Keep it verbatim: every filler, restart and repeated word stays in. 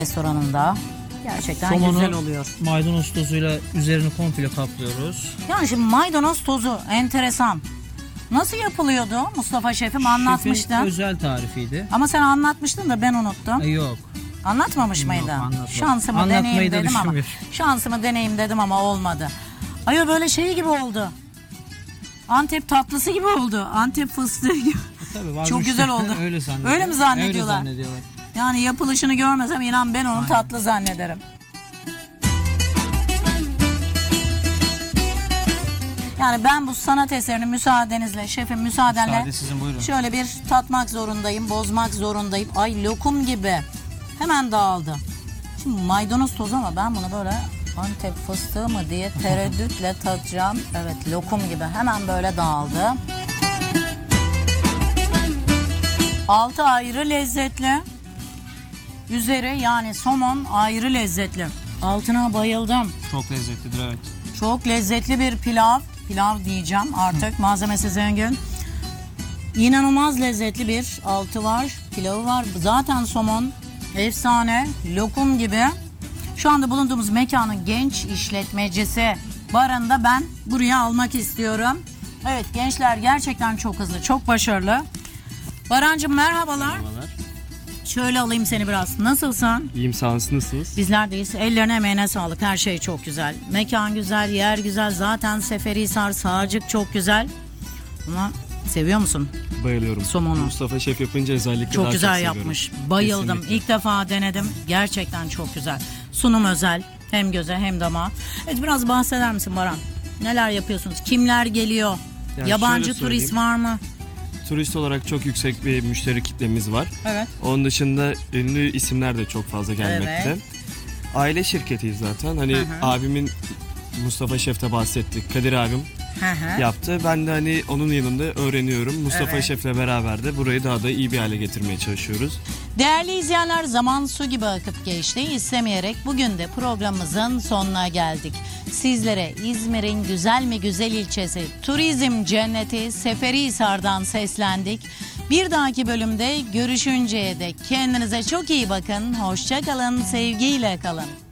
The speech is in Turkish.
restoranında. Gerçekten Somonu güzel oluyor. maydanoz tozuyla üzerini komple kaplıyoruz. Yani şimdi maydanoz tozu enteresan. Nasıl yapılıyordu Mustafa şefim anlatmıştı. Şefin özel tarifiydi. Ama sen anlatmıştın da ben unuttum. E, yok. Anlatmamış Yok, mıydı? anlatmadım. Şansımı Anlatmayı deneyeyim da dedim ama. düşünmüyorum. Şansımı deneyeyim dedim ama olmadı. Ay o böyle şey gibi oldu. Antep tatlısı gibi oldu. Antep fıstığı gibi. Tabii, bazı Çok güzel oldu. müşteriler öyle zannediyor. Öyle mi zannediyorlar? Öyle zannediyorlar. Yani yapılışını görmesem inan ben onu Aynen. tatlı zannederim. Yani ben bu sanat eserini müsaadenizle, şefim müsaadenle Müsaade sizin, buyurun. şöyle bir tatmak zorundayım, bozmak zorundayım. Ay lokum gibi. Hemen dağıldı. Şimdi maydanoz tozu ama ben bunu böyle Antep fıstığı mı diye tereddütle tadacağım. Evet, lokum gibi hemen böyle dağıldı. Altı ayrı lezzetli. Üzeri yani somon ayrı lezzetli. Altına bayıldım. Çok lezzetlidir, evet. Çok lezzetli bir pilav. Pilav diyeceğim artık. Malzemesi zengin. İnanılmaz lezzetli bir altı var. Pilavı var. Zaten somon efsane. Lokum gibi. Şu anda bulunduğumuz mekanın genç işletmecisi barında ben buraya almak istiyorum. Evet, gençler gerçekten çok hızlı, çok başarılı. Barancığım merhabalar. Merhabalar. Şöyle alayım seni biraz. Nasılsın? İyiyim, sağ olun, siz nasılsınız? Bizler deyiz. Ellerine emeğine sağlık. Her şey çok güzel. Mekan güzel, yer güzel. Zaten Seferihisar, Sağcık çok güzel. Ama seviyor musun? Bayılıyorum. Somonu. Mustafa Şef yapınca özellikle Çok daha güzel çok seviyorum. yapmış. Bayıldım. Kesinlikle. İlk defa denedim. Gerçekten çok güzel. Sunum özel. Hem göze hem damağa. Evet, biraz bahseder misin Baran? Neler yapıyorsunuz? Kimler geliyor? Yani Yabancı şöyle turist söyleyeyim. var mı? Turist olarak çok yüksek bir müşteri kitlemiz var. Evet. Onun dışında ünlü isimler de çok fazla gelmekte. Evet. Aile şirketiyiz zaten. Hani Hı hı. abimin, Mustafa Şef'te bahsettik. Kadir abim Hı hı. yaptı. Ben de hani onun yanında öğreniyorum. Mustafa Evet. Şef'le beraber de burayı daha da iyi bir hale getirmeye çalışıyoruz. Değerli izleyenler, zaman su gibi akıp geçti. İstemeyerek bugün de programımızın sonuna geldik. Sizlere İzmir'in güzel mi güzel ilçesi, turizm cenneti Seferihisar'dan seslendik. Bir dahaki bölümde görüşünceye dek kendinize çok iyi bakın. Hoşça kalın, sevgiyle kalın.